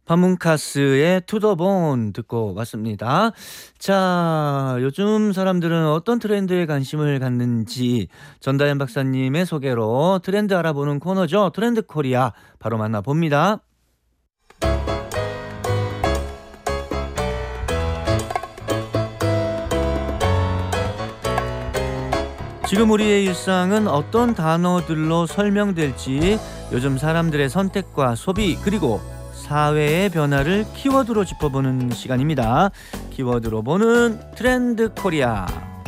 파문카스의 투더본 듣고 왔습니다. 자, 요즘 사람들은 어떤 트렌드에 관심을 갖는지 전다현 박사님의 소개로 트렌드 알아보는 코너죠. 트렌드 코리아 바로 만나봅니다. 지금 우리의 일상은 어떤 단어들로 설명될지 요즘 사람들의 선택과 소비 그리고 사회의 변화를 키워드로 짚어보는 시간입니다. 키워드로 보는 트렌드 코리아.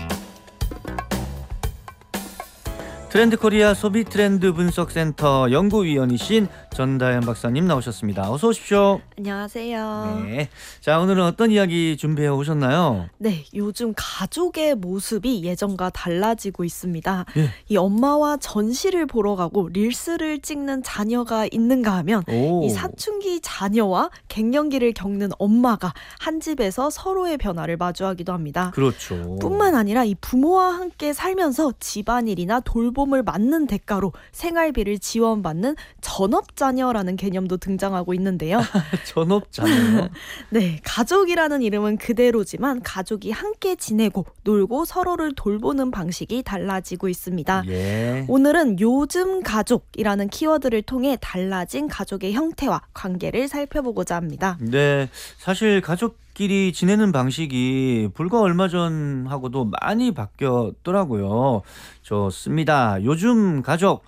트렌드 코리아 소비 트렌드 분석센터 연구위원이신 전다현 박사님 나오셨습니다. 어서 오십시오. 안녕하세요. 네. 자, 오늘은 어떤 이야기 준비해 오셨나요? 네, 요즘 가족의 모습이 예전과 달라지고 있습니다. 예. 이 엄마와 전시를 보러 가고 릴스를 찍는 자녀가 있는가 하면 오. 이 사춘기 자녀와 갱년기를 겪는 엄마가 한 집에서 서로의 변화를 마주하기도 합니다. 그렇죠. 뿐만 아니라 이 부모와 함께 살면서 집안일이나 돌봄을 맡는 대가로 생활비를 지원받는 전업자녀라는 개념도 등장하고 있는데요. 전업자네요. 네, 가족이라는 이름은 그대로지만 가족이 함께 지내고 놀고 서로를 돌보는 방식이 달라지고 있습니다. 예. 오늘은 요즘 가족이라는 키워드를 통해 달라진 가족의 형태와 관계를 살펴보고자 합니다. 네, 사실 가족끼리 지내는 방식이 불과 얼마 전하고도 많이 바뀌었더라고요. 좋습니다. 요즘 가족